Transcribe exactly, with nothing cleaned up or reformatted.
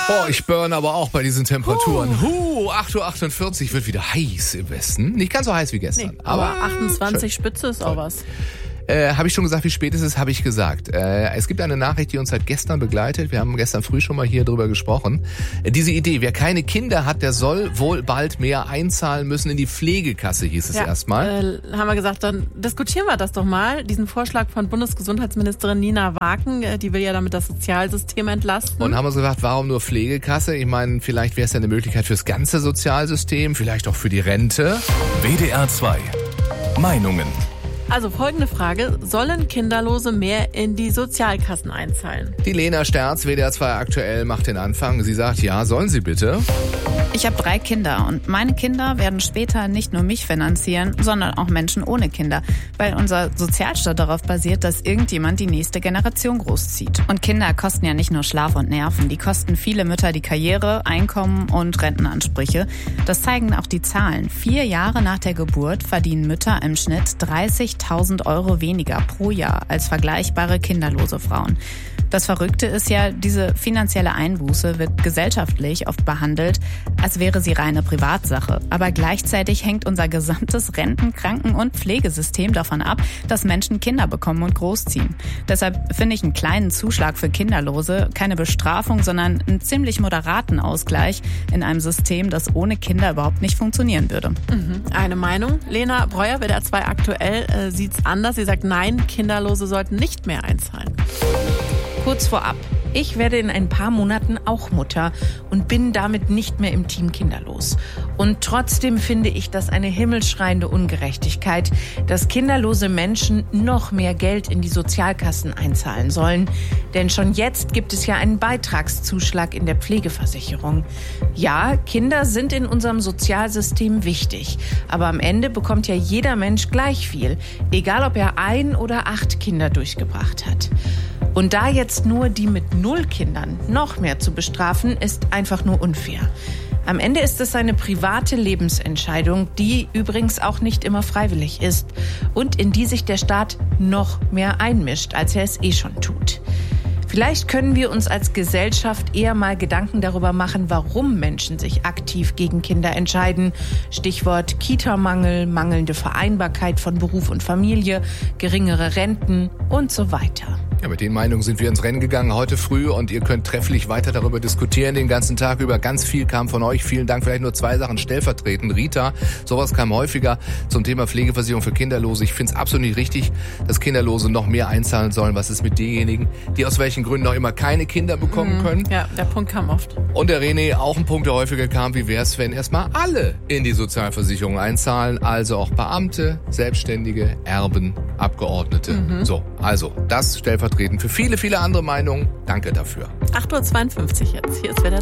Oh, ich burn aber auch bei diesen Temperaturen. Huh, acht Uhr achtundvierzig wird wieder heiß im Westen. Nicht ganz so heiß wie gestern. Nee, aber, aber achtundzwanzig schön. Spitze ist auch was. Äh, habe ich schon gesagt, wie spät es ist, habe ich gesagt. Äh, es gibt eine Nachricht, die uns seit gestern begleitet. Wir haben gestern früh schon mal hier drüber gesprochen. Äh, diese Idee, wer keine Kinder hat, der soll wohl bald mehr einzahlen müssen in die Pflegekasse, hieß es ja, erstmal. Äh, haben wir gesagt, dann diskutieren wir das doch mal. Diesen Vorschlag von Bundesgesundheitsministerin Nina Waken, äh, die will ja damit das Sozialsystem entlasten. Und haben uns gesagt, warum nur Pflegekasse? Ich meine, vielleicht wäre es ja eine Möglichkeit fürs ganze Sozialsystem, vielleicht auch für die Rente. W D R zwei. Meinungen. Also folgende Frage, sollen Kinderlose mehr in die Sozialkassen einzahlen? Die Lena Sterz, W D R zwei aktuell, macht den Anfang. Sie sagt, ja, sollen sie bitte. Ich habe drei Kinder und meine Kinder werden später nicht nur mich finanzieren, sondern auch Menschen ohne Kinder, weil unser Sozialstaat darauf basiert, dass irgendjemand die nächste Generation großzieht. Und Kinder kosten ja nicht nur Schlaf und Nerven, die kosten viele Mütter die Karriere, Einkommen und Rentenansprüche. Das zeigen auch die Zahlen. Vier Jahre nach der Geburt verdienen Mütter im Schnitt dreißigtausend Euro weniger pro Jahr als vergleichbare kinderlose Frauen. Das Verrückte ist ja, diese finanzielle Einbuße wird gesellschaftlich oft behandelt, als wäre sie reine Privatsache. Aber gleichzeitig hängt unser gesamtes Renten-, Kranken- und Pflegesystem davon ab, dass Menschen Kinder bekommen und großziehen. Deshalb finde ich einen kleinen Zuschlag für Kinderlose keine Bestrafung, sondern einen ziemlich moderaten Ausgleich in einem System, das ohne Kinder überhaupt nicht funktionieren würde. Mhm. Eine Meinung. Lena Breuer, W D R zwei aktuell, äh, sieht's anders. Sie sagt, nein, Kinderlose sollten nicht mehr einzahlen. Kurz vorab. Ich werde in ein paar Monaten auch Mutter und bin damit nicht mehr im Team kinderlos. Und trotzdem finde ich das eine himmelschreiende Ungerechtigkeit, dass kinderlose Menschen noch mehr Geld in die Sozialkassen einzahlen sollen. Denn schon jetzt gibt es ja einen Beitragszuschlag in der Pflegeversicherung. Ja, Kinder sind in unserem Sozialsystem wichtig. Aber am Ende bekommt ja jeder Mensch gleich viel, egal ob er ein oder acht Kinder durchgebracht hat. Und da jetzt nur die mit null Kindern noch mehr zu bestrafen, ist einfach nur unfair. Am Ende ist es eine private Lebensentscheidung, die übrigens auch nicht immer freiwillig ist und in die sich der Staat noch mehr einmischt, als er es eh schon tut. Vielleicht können wir uns als Gesellschaft eher mal Gedanken darüber machen, warum Menschen sich aktiv gegen Kinder entscheiden. Stichwort Kita-Mangel, mangelnde Vereinbarkeit von Beruf und Familie, geringere Renten und so weiter. Ja, mit den Meinungen sind wir ins Rennen gegangen heute früh und ihr könnt trefflich weiter darüber diskutieren den ganzen Tag über. Ganz viel kam von euch. Vielen Dank. Vielleicht nur zwei Sachen stellvertretend. Rita, sowas kam häufiger zum Thema Pflegeversicherung für Kinderlose. Ich finde es absolut nicht richtig, dass Kinderlose noch mehr einzahlen sollen. Was ist mit denjenigen, die aus welchen Gründen noch immer keine Kinder bekommen können? Ja, der Punkt kam oft. Und der René, auch ein Punkt, der häufiger kam. Wie wäre es, wenn erstmal alle in die Sozialversicherung einzahlen? Also auch Beamte, Selbstständige, Erben, Abgeordnete. Mhm. So, also das stellvertretend für viele, viele andere Meinungen. Danke dafür. acht Uhr zweiundfünfzig jetzt. Hier ist wieder